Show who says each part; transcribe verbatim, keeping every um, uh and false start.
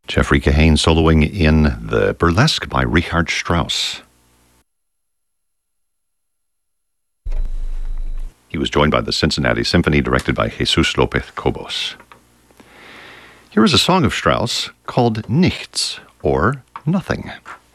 Speaker 1: Jeffrey Kahane soloing in the Burlesque by Richard Strauss. He was joined by the Cincinnati Symphony, directed by Jesus Lopez Cobos. Here is a song of Strauss called Nichts, or Nothing.